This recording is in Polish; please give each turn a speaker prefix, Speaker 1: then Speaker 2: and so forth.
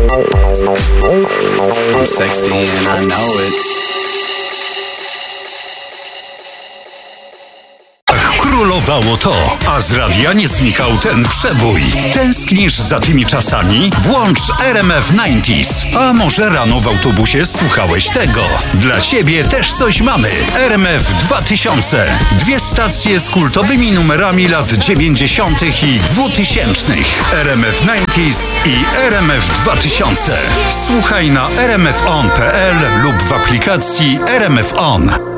Speaker 1: I'm sexy and I know it.
Speaker 2: Królowało to, a z radia nie znikał ten przebój. Tęsknisz za tymi czasami? Włącz RMF 90s. A może rano w autobusie słuchałeś tego? Dla ciebie też coś mamy. RMF 2000. 2 stacje z kultowymi numerami lat 90. i 2000. RMF 90s i RMF 2000. Słuchaj na rmfon.pl lub w aplikacji RMF On.